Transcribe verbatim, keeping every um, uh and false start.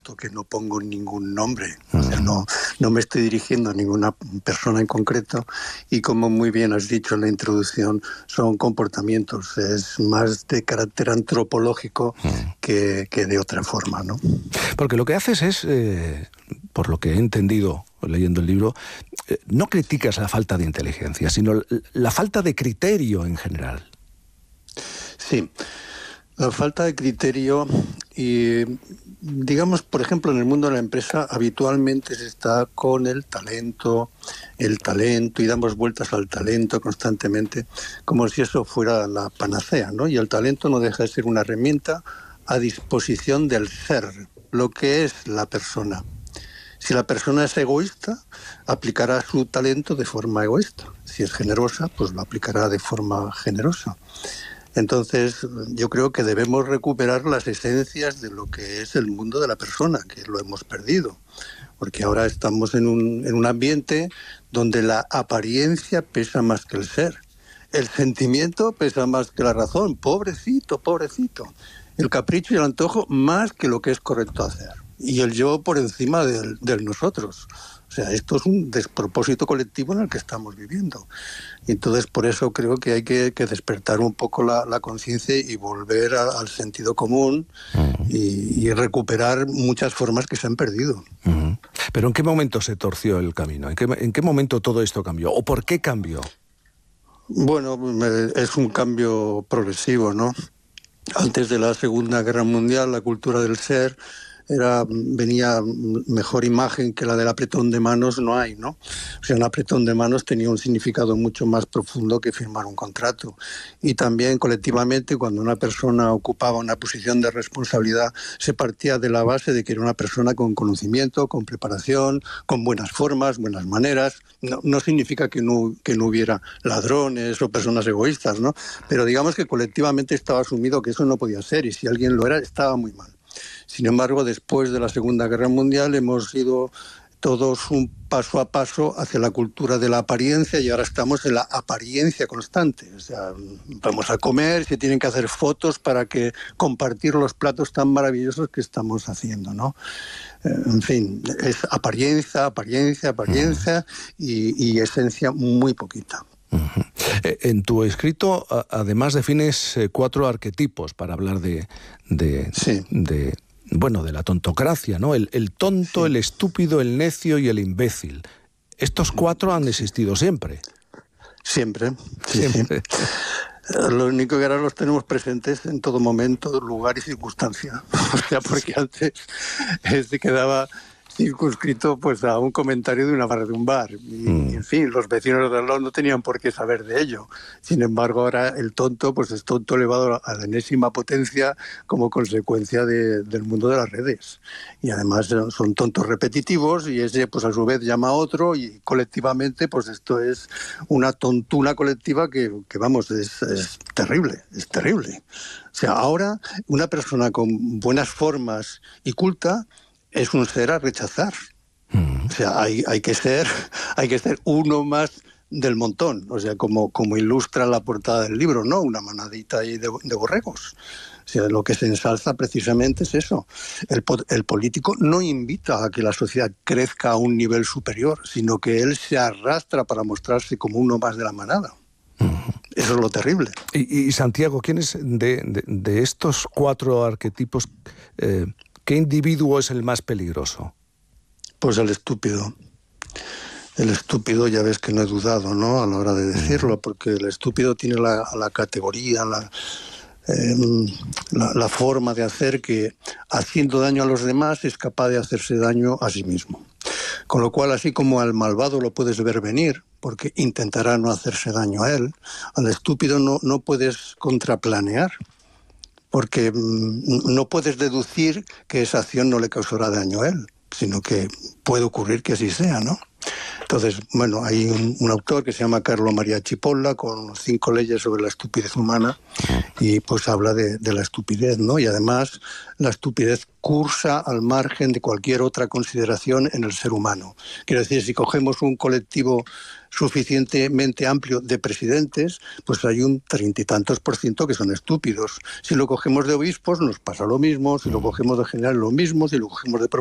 que no pongo ningún nombre, o sea, no, no me estoy dirigiendo a ninguna persona en concreto, y como muy bien has dicho en la introducción, son comportamientos, es más de carácter antropológico que, que de otra forma, ¿no? Porque lo que haces es, eh, por lo que he entendido leyendo el libro, eh, no criticas la falta de inteligencia, sino la falta de criterio en general. Sí. La falta de criterio y, digamos, por ejemplo, en el mundo de la empresa habitualmente se está con el talento, el talento, y damos vueltas al talento constantemente, como si eso fuera la panacea, ¿no? Y el talento no deja de ser una herramienta a disposición del ser, lo que es la persona. Si la persona es egoísta, aplicará su talento de forma egoísta. Si es generosa, pues lo aplicará de forma generosa. Entonces, yo creo que debemos recuperar las esencias de lo que es el mundo de la persona, que lo hemos perdido. Porque ahora estamos en un, en un ambiente donde la apariencia pesa más que el ser. El sentimiento pesa más que la razón. Pobrecito, pobrecito. El capricho y el antojo más que lo que es correcto hacer. Y el yo por encima del, del nosotros. O sea, esto es un despropósito colectivo en el que estamos viviendo. Y entonces, por eso creo que hay que, que despertar un poco la, la conciencia y volver a, al sentido común uh-huh. y, y recuperar muchas formas que se han perdido. Uh-huh. Pero ¿en qué momento se torció el camino? ¿En qué, ¿En qué momento todo esto cambió? ¿O por qué cambió? Bueno, es un cambio progresivo, ¿no? Antes de la Segunda Guerra Mundial, la cultura del ser era venía mejor imagen que la del apretón de manos no hay, ¿no? O sea, un apretón de manos tenía un significado mucho más profundo que firmar un contrato. Y también colectivamente, cuando una persona ocupaba una posición de responsabilidad, se partía de la base de que era una persona con conocimiento, con preparación, con buenas formas, buenas maneras. No, no significa que no, que no hubiera ladrones o personas egoístas, ¿no? Pero digamos que colectivamente estaba asumido que eso no podía ser, y si alguien lo era, estaba muy mal. Sin embargo, después de la Segunda Guerra Mundial hemos ido todos un paso a paso hacia la cultura de la apariencia, y ahora estamos en la apariencia constante. O sea, vamos a comer, se tienen que hacer fotos para que compartir los platos tan maravillosos que estamos haciendo, ¿no? En fin, es apariencia, apariencia, apariencia y, y esencia muy poquita. Uh-huh. En tu escrito, además, defines cuatro arquetipos para hablar de, de, sí. de bueno, de la tontocracia, ¿no? El, el tonto, sí. el estúpido, el necio y el imbécil. Estos cuatro han existido siempre. Siempre, sí, siempre. Sí. Lo único que ahora los tenemos presentes en todo momento, lugar y circunstancia. O sea, porque antes se quedaba circunscrito pues a un comentario de una barra de un bar. Y, mm. en fin, los vecinos de al lado no tenían por qué saber de ello. Sin embargo, ahora el tonto pues es tonto elevado a la enésima potencia como consecuencia de, del mundo de las redes. Y además son tontos repetitivos, y ese pues a su vez llama a otro, y colectivamente pues esto es una tontuna colectiva que, que vamos, es, es terrible, es terrible. O sea, ahora una persona con buenas formas y culta es un ser a rechazar. Mm. O sea, hay, hay que ser, hay que ser uno más del montón. O sea, como, como ilustra la portada del libro, ¿no? Una manadita ahí de, de borregos. O sea, lo que se ensalza precisamente es eso. El, el político no invita a que la sociedad crezca a un nivel superior, sino que él se arrastra para mostrarse como uno más de la manada. Uh-huh. Eso es lo terrible. Y, y Santiago, ¿quién es de, de, de estos cuatro arquetipos? Eh, ¿Qué individuo es el más peligroso? Pues el estúpido. El estúpido, ya ves que no he dudado, ¿no?, a la hora de decirlo, porque el estúpido tiene la, la categoría, la, eh, la, la forma de hacer que, haciendo daño a los demás, es capaz de hacerse daño a sí mismo. Con lo cual, así como al malvado lo puedes ver venir, porque intentará no hacerse daño a él, al estúpido no, no puedes contraplanear, porque mmm, no puedes deducir que esa acción no le causará daño a él, sino que puede ocurrir que así sea, ¿no? Entonces, bueno, hay un, un autor que se llama Carlo Maria Cipolla con cinco leyes sobre la estupidez humana y pues habla de, de la estupidez, ¿no? Y además la estupidez cursa al margen de cualquier otra consideración en el ser humano. Quiero decir, si cogemos un colectivo suficientemente amplio de presidentes, pues hay un treinta y tantos por ciento que son estúpidos. Si lo cogemos de obispos nos pasa lo mismo, si lo cogemos de general lo mismo, si lo cogemos de